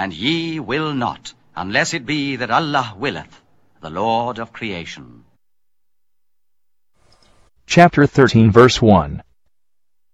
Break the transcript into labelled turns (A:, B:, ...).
A: and ye will not, unless it be that Allah willeth, the Lord of creation.
B: Chapter 13 verse 1.